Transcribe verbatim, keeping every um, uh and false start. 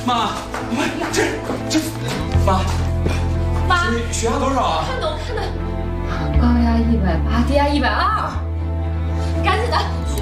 妈，这这，妈， 妈， 你血压多少啊？ 看的我看的，高压一百八，低压一百二。